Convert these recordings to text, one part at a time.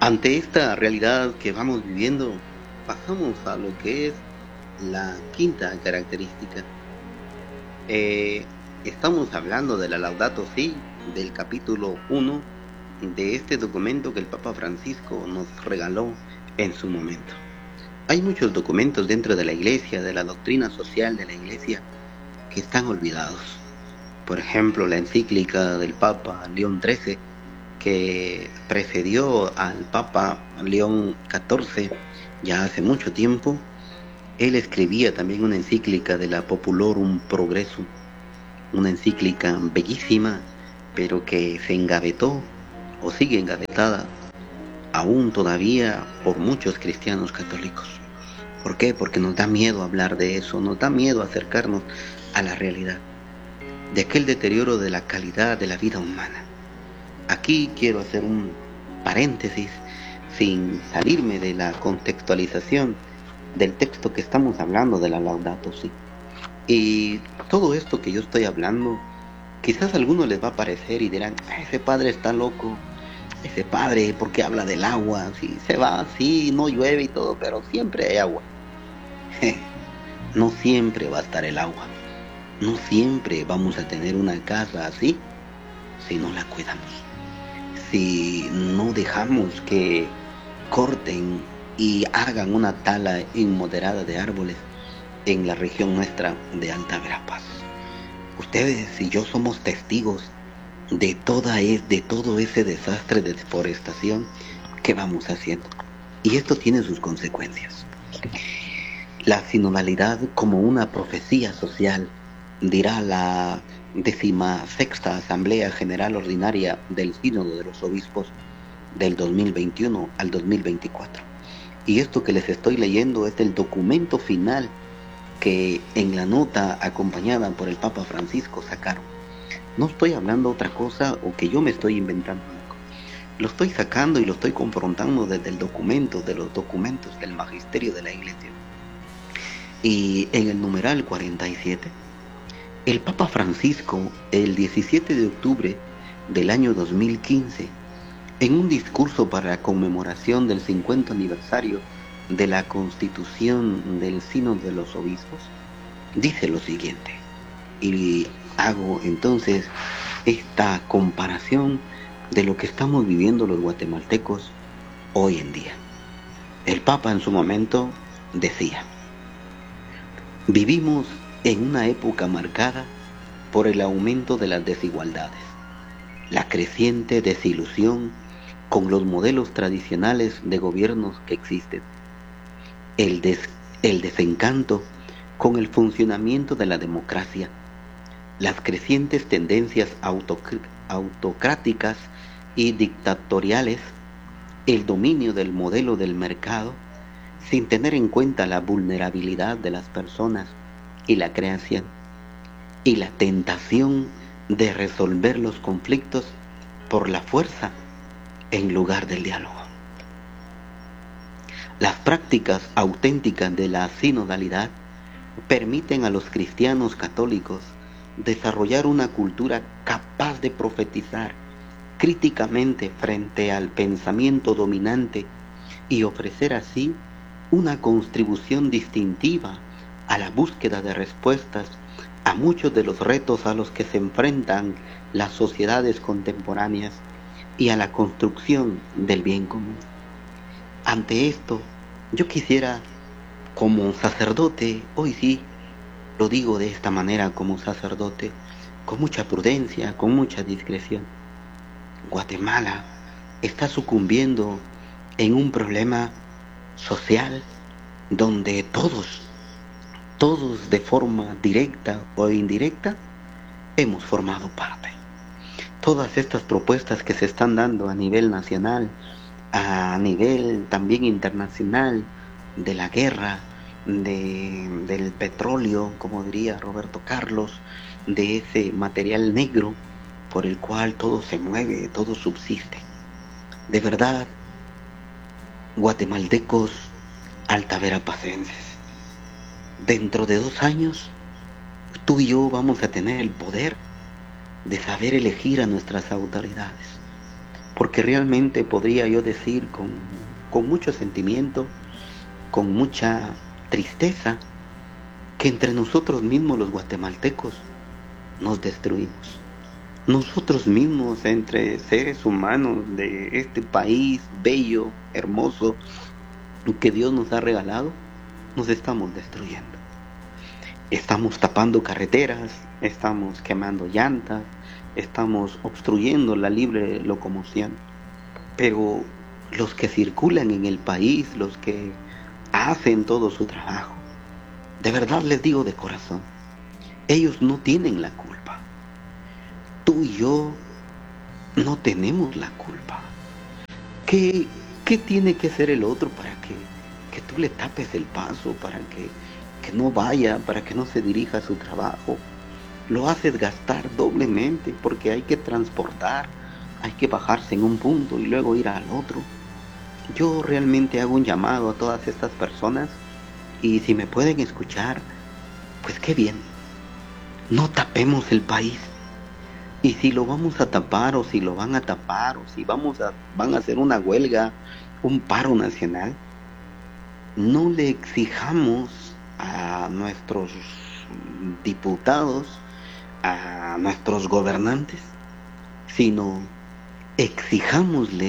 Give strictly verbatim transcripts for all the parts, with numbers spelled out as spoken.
Ante esta realidad que vamos viviendo, pasamos a lo que es la quinta característica. Eh, Estamos hablando de la Laudato Si, del capítulo uno de este documento que el Papa Francisco nos regaló en su momento. Hay muchos documentos dentro de la Iglesia, de la doctrina social de la Iglesia, que están olvidados. Por ejemplo, la encíclica del Papa León trece, que precedió al Papa León catorce ya hace mucho tiempo. Él escribía también una encíclica de la Populorum Progressum, una encíclica bellísima, pero que se engavetó o sigue engavetada aún todavía por muchos cristianos católicos. ¿Por qué? Porque nos da miedo hablar de eso, nos da miedo acercarnos a la realidad, de aquel deterioro de la calidad de la vida humana. Aquí quiero hacer un paréntesis sin salirme de la contextualización del texto que estamos hablando de la Laudato Si. Y todo esto que yo estoy hablando, quizás a algunos les va a parecer y dirán, ese padre está loco, ese padre, ¿por qué habla del agua? Si se va, sí, no llueve y todo, pero siempre hay agua. No siempre va a estar el agua. No siempre vamos a tener una casa así si no la cuidamos. Si no dejamos que corten y hagan una tala inmoderada de árboles en la región nuestra de Alta Verapaz. Ustedes y yo somos testigos de, toda es, de todo ese desastre de deforestación que vamos haciendo. Y esto tiene sus consecuencias. La sinodalidad como una profecía social, dirá la decimasexta Asamblea General Ordinaria del Sínodo de los Obispos del dos mil veintiuno al dos mil veinticuatro. Y esto que les estoy leyendo es el documento final que en la nota acompañada por el Papa Francisco sacaron. No estoy hablando otra cosa o que yo me estoy inventando algo. Lo estoy sacando y lo estoy confrontando desde el documento, de los documentos del magisterio de la Iglesia. Y en el numeral cuarenta y siete, el Papa Francisco, el diecisiete de octubre del año dos mil quince, en un discurso para la conmemoración del cincuenta aniversario de la Constitución del Sínodo de los Obispos, dice lo siguiente, y hago entonces esta comparación de lo que estamos viviendo los guatemaltecos hoy en día. El Papa en su momento decía: vivimos en una época marcada por el aumento de las desigualdades, la creciente desilusión con los modelos tradicionales de gobiernos que existen, el, des- el desencanto con el funcionamiento de la democracia, las crecientes tendencias autocr- autocráticas y dictatoriales, el dominio del modelo del mercado, sin tener en cuenta la vulnerabilidad de las personas y la creación, y la tentación de resolver los conflictos por la fuerza en lugar del diálogo. Las prácticas auténticas de la sinodalidad permiten a los cristianos católicos desarrollar una cultura capaz de profetizar críticamente frente al pensamiento dominante y ofrecer así una contribución distintiva a la búsqueda de respuestas a muchos de los retos a los que se enfrentan las sociedades contemporáneas y a la construcción del bien común. Ante esto, yo quisiera, como sacerdote, hoy sí, lo digo de esta manera como sacerdote, con mucha prudencia, con mucha discreción. Guatemala está sucumbiendo en un problema social donde todos, todos de forma directa o indirecta, hemos formado parte. Todas estas propuestas que se están dando a nivel nacional, a nivel también internacional, de la guerra, de, del petróleo, como diría Roberto Carlos, de ese material negro por el cual todo se mueve, todo subsiste. De verdad, guatemaltecos altaverapacenses, dentro de dos años, tú y yo vamos a tener el poder de saber elegir a nuestras autoridades. porque realmente podría yo decir con, con mucho sentimiento, con mucha tristeza, que entre nosotros mismos los guatemaltecos nos destruimos. Nosotros mismos, entre seres humanos de este país bello, hermoso, que Dios nos ha regalado, nos estamos destruyendo. Estamos tapando carreteras, estamos quemando llantas, estamos obstruyendo la libre locomoción. Pero los que circulan en el país, los que hacen todo su trabajo, de verdad les digo de corazón, ellos no tienen la culpa. Tú y yo no tenemos la culpa. ¿Qué, qué tiene que hacer el otro para que, que tú le tapes el paso, para que, que no vaya, para que no se dirija a su trabajo? Lo haces gastar doblemente porque hay que transportar, hay que bajarse en un punto y luego ir al otro. Yo realmente hago un llamado a todas estas personas y si me pueden escuchar, pues qué bien. No tapemos el país. Y si lo vamos a tapar o si lo van a tapar o si vamos a, van a hacer una huelga, un paro nacional, no le exijamos a nuestros diputados, a nuestros gobernantes, sino exijámosle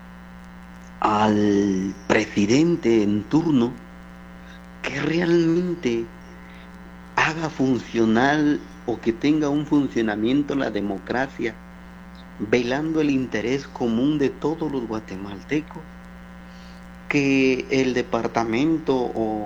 al presidente en turno que realmente haga funcional o que tenga un funcionamiento la democracia, velando el interés común de todos los guatemaltecos, que el departamento o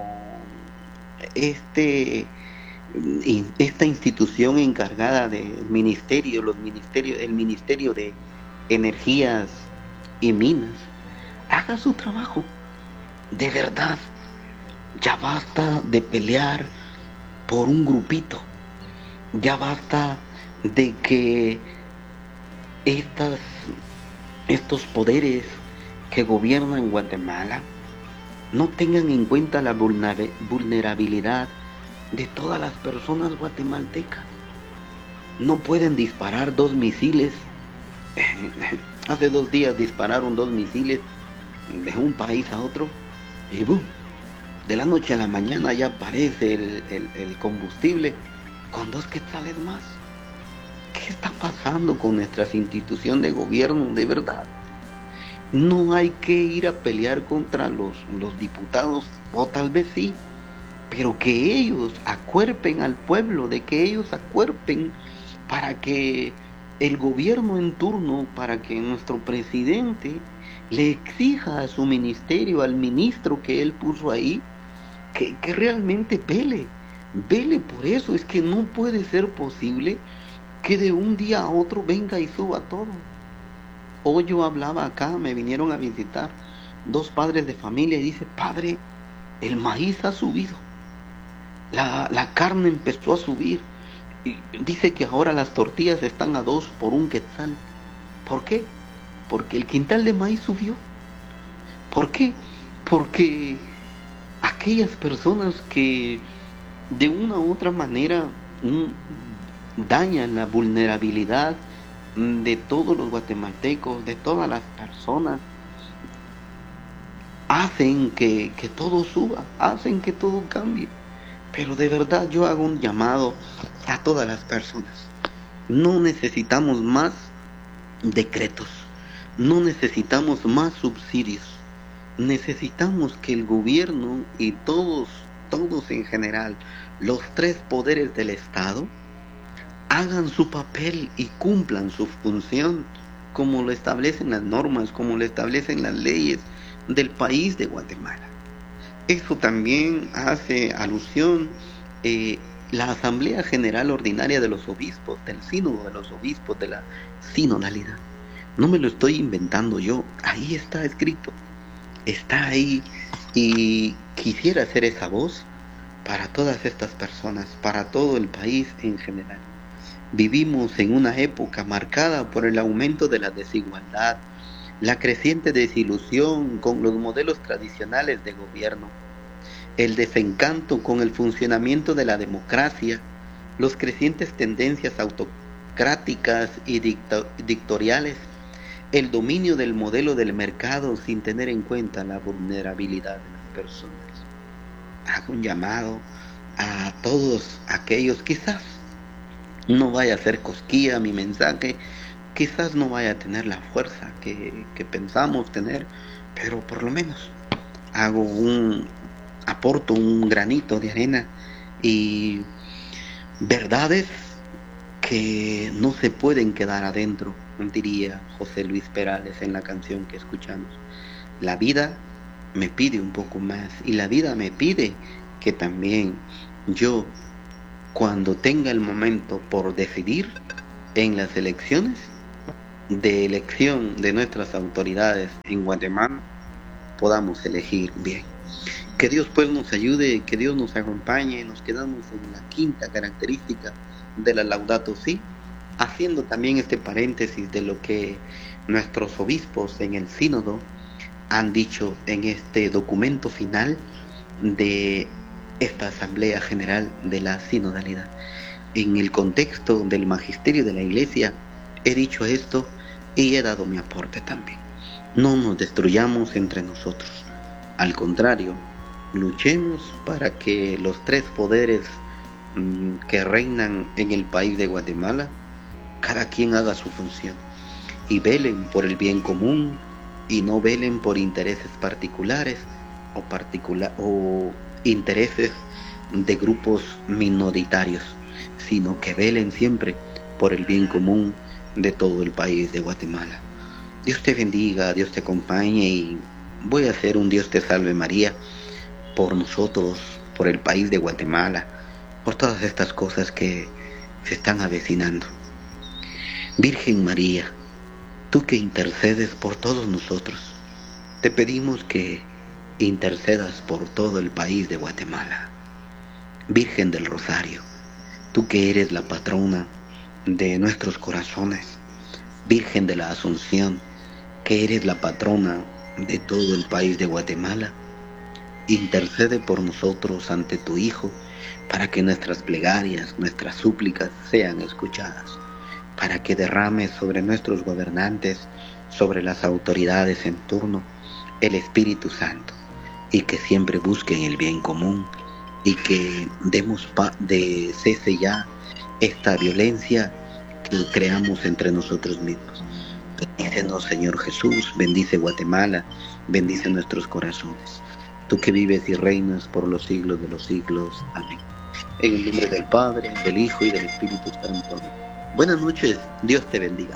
este esta institución encargada del ministerio, los ministerios, el Ministerio de Energías y Minas, haga su trabajo. De verdad, ya basta de pelear por un grupito. Ya basta de que estas, estos poderes que gobiernan Guatemala no tengan en cuenta la vulnerabilidad de todas las personas guatemaltecas. No pueden disparar dos misiles. Hace dos días dispararon dos misiles de un país a otro y ¡boom! De la noche a la mañana ya aparece el, el, el combustible con dos quetzales más. ¿Qué está pasando con nuestras instituciones de gobierno? De verdad, no hay que ir a pelear contra los, los diputados, o tal vez sí, pero que ellos acuerpen al pueblo, de que ellos acuerpen para que el gobierno en turno, para que nuestro presidente le exija a su ministerio, al ministro que él puso ahí, que, que realmente pele, vele por eso. Es que no puede ser posible que de un día a otro venga y suba todo. Hoy yo hablaba acá, me vinieron a visitar dos padres de familia y dice: padre, el maíz ha subido, la, la carne empezó a subir, y dice que ahora las tortillas están a dos por un quetzal. ¿Por qué? Porque el quintal de maíz subió. ¿Por qué? Porque aquellas personas que de una u otra manera mm, dañan la vulnerabilidad de todos los guatemaltecos, de todas las personas, hacen que, que todo suba, hacen que todo cambie. Pero de verdad yo hago un llamado a todas las personas. No necesitamos más decretos, no necesitamos más subsidios. Necesitamos que el gobierno y todos, todos en general, los tres poderes del Estado, hagan su papel y cumplan su función como lo establecen las normas, como lo establecen las leyes del país de Guatemala. Eso también hace alusión eh, la Asamblea General Ordinaria de los Obispos, del Sínodo de los Obispos, de la sinodalidad. No me lo estoy inventando yo, ahí está escrito, está ahí, y quisiera ser esa voz para todas estas personas, para todo el país en general. Vivimos en una época marcada por el aumento de la desigualdad, la creciente desilusión con los modelos tradicionales de gobierno, el desencanto con el funcionamiento de la democracia, las crecientes tendencias autocráticas y dicta- dictatoriales, el dominio del modelo del mercado sin tener en cuenta la vulnerabilidad de las personas. Hago un llamado a todos aquellos, quizás no vaya a ser cosquilla mi mensaje, quizás no vaya a tener la fuerza que, que pensamos tener, pero por lo menos hago un, aporto un granito de arena y verdades que no se pueden quedar adentro, diría José Luis Perales en la canción que escuchamos. La vida me pide un poco más y la vida me pide que también yo, cuando tenga el momento por decidir en las elecciones, de elección de nuestras autoridades en Guatemala, podamos elegir bien. Que Dios pues nos ayude, que Dios nos acompañe. Nos quedamos en la quinta característica de la Laudato Si, haciendo también este paréntesis de lo que nuestros obispos en el sínodo han dicho en este documento final de esta Asamblea General de la Sinodalidad. En el contexto del magisterio de la Iglesia he dicho esto y he dado mi aporte también. No nos destruyamos entre nosotros, al contrario, luchemos para que los tres poderes mmm, que reinan en el país de Guatemala, cada quien haga su función y velen por el bien común y no velen por intereses particulares o, particular, o intereses de grupos minoritarios, sino que velen siempre por el bien común de todo el país de Guatemala. Dios te bendiga, Dios te acompañe y voy a hacer un Dios te salve María por nosotros, por el país de Guatemala, por todas estas cosas que se están avecinando. Virgen María, tú que intercedes por todos nosotros, te pedimos que intercedas por todo el país de Guatemala. Virgen del Rosario, tú que eres la patrona de nuestros corazones, Virgen de la Asunción, que eres la patrona de todo el país de Guatemala, intercede por nosotros ante tu Hijo, para que nuestras plegarias, nuestras súplicas sean escuchadas, para que derrames sobre nuestros gobernantes, sobre las autoridades en turno, el Espíritu Santo, y que siempre busquen el bien común, y que demos pa- de cese ya esta violencia que creamos entre nosotros mismos. Bendícenos, Señor Jesús, bendice Guatemala, bendice nuestros corazones. Tú que vives y reinas por los siglos de los siglos. Amén. En el nombre del Padre, del Hijo y del Espíritu Santo. Amén. Buenas noches, Dios te bendiga.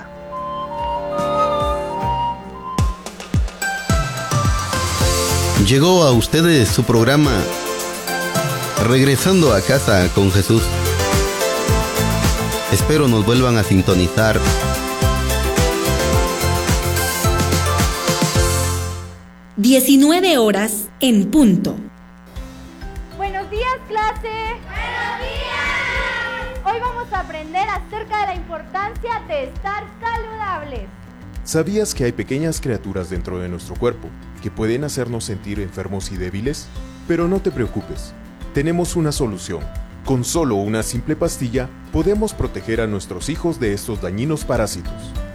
Llegó a ustedes su programa Regresando a Casa con Jesús. Espero nos vuelvan a sintonizar. diecinueve horas en punto. Buenos días, clase. ¡Buenos días! Hoy vamos a aprender acerca de la importancia de estar saludables. ¿Sabías que hay pequeñas criaturas dentro de nuestro cuerpo que pueden hacernos sentir enfermos y débiles? Pero no te preocupes, tenemos una solución. Con solo una simple pastilla podemos proteger a nuestros hijos de estos dañinos parásitos.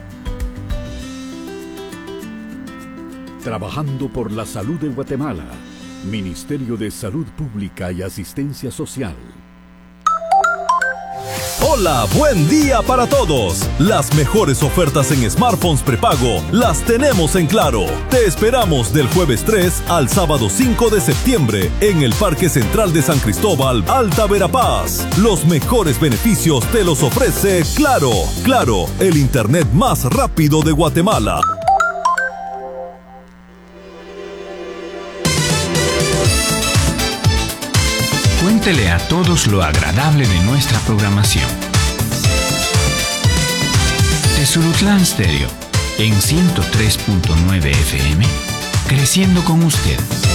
Trabajando por la salud de Guatemala, Ministerio de Salud Pública y Asistencia Social. Hola, buen día para todos. Las mejores ofertas en smartphones prepago las tenemos en Claro. Te esperamos del jueves tres al sábado cinco de septiembre en el Parque Central de San Cristóbal, Alta Verapaz. Los mejores beneficios te los ofrece Claro. Claro, el internet más rápido de Guatemala. Cuéntele a todos lo agradable de nuestra programación. Tezulutlán Stereo, en ciento tres punto nueve F M, creciendo con usted.